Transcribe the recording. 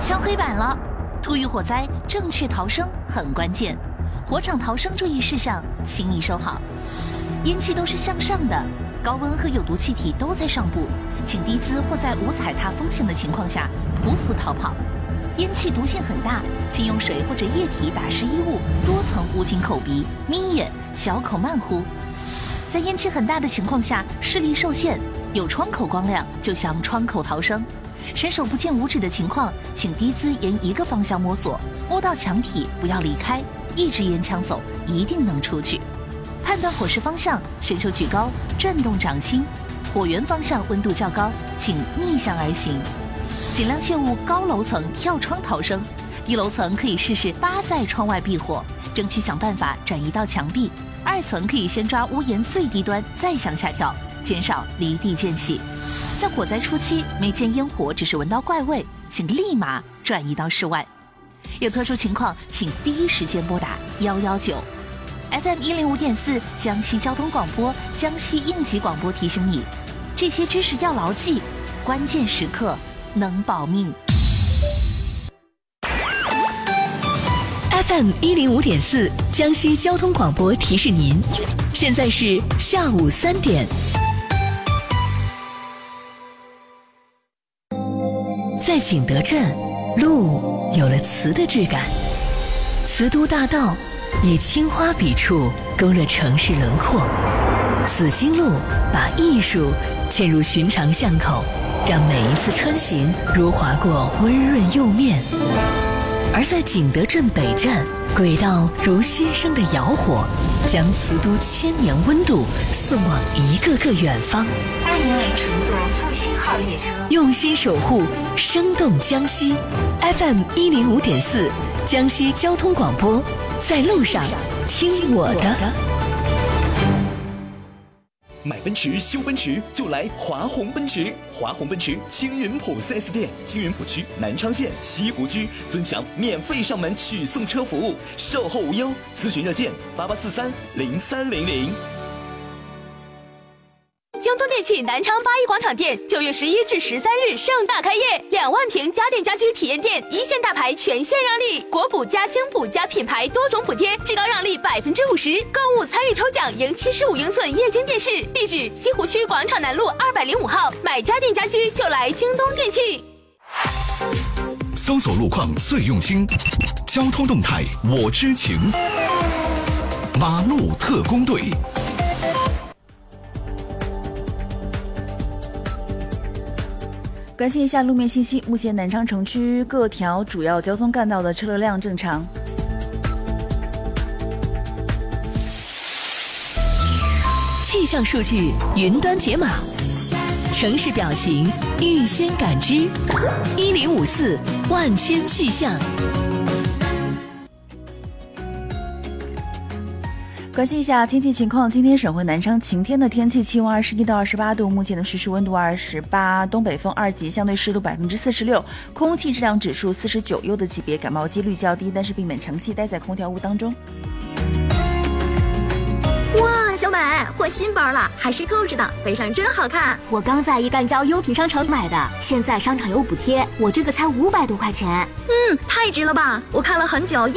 上黑板了，突遇火灾，正确逃生很关键。火场逃生注意事项，请你收好。烟气都是向上的，高温和有毒气体都在上部，请低姿或在无踩踏风险的情况下匍匐逃跑。烟气毒性很大，请用水或者液体打湿衣物，多层捂紧口鼻，眯眼，小口慢呼。在烟气很大的情况下，视力受限，有窗口光亮就向窗口逃生。伸手不见五指的情况，请低姿沿一个方向摸索，摸到墙体不要离开，一直沿墙走，一定能出去。判断火势方向，伸手举高，转动掌心。火源方向温度较高，请逆向而行。尽量切勿高楼层跳窗逃生，低楼层可以试试扒在窗外避火，争取想办法转移到墙壁。2层可以先抓屋檐最低端，再向下跳，减少离地间隙。在火灾初期没见烟火，只是闻到怪味，请立马转移到室外。有特殊情况，请第一时间拨打119。FM 105.4江西交通广播、江西应急广播提醒你，这些知识要牢记，关键时刻能保命。 FM 105.4江西交通广播提示您，现在是下午3点。在景德镇，路有了瓷的质感，瓷都大道以青花笔触勾勒城市轮廓，紫荆路把艺术嵌入寻常巷口，让每一次穿行如划过温润釉面。而在景德镇北站，轨道如新生的窑火，将瓷都1000年温度送往一个个远方。 欢迎您乘坐复兴号列车， 用心守护，生动江西。FM 105.4江西交通广播，在路上听我的。 买奔驰修奔驰就来华宏奔驰，华宏奔驰青云浦 4S 店，青云浦区南昌县西湖区尊享免费上门取送车服务，售后无忧，咨询热线88430300。 京东电器南昌8一广场店9月11至13日盛大开业，2万平家电家居体验店，一线大牌全线让利，国补加京补加品牌多种补贴，至高让利50%，购物参与抽奖赢75英寸液晶电视。地址：西湖区广场南路205号。买家电家居就来京东电器。 搜索路况最用心，交通动态我知情。马路特工队。 关心一下路面信息，目前南昌城区各条主要交通干道的车流量正常。 气象数据云端解码，城市表情预先感知，1054万千气象。 关心一下天气情况，今天省会南昌晴天的天气，气温21到28度，目前的实时温度28，东北风2级，相对湿度46%，空气质量指数49，优的级别，感冒几率较低，但是避免长期待在空调屋当中。 哇，小美，我新包了，还是购置的，背上真好看。 我刚在一干交优品商城买的，现在商场有补贴，我这个才500多块钱。 太值了吧！我看了很久。